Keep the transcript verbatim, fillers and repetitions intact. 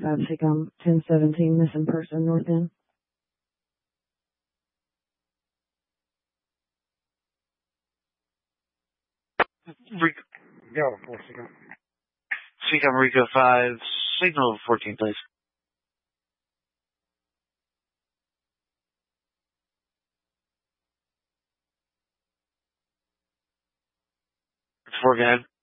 five Seacom, ten seventeen, missing person, north end. Rico. Yeah, four Seacom. Seacom Rico five, signal fourteen, please. Four, go ahead.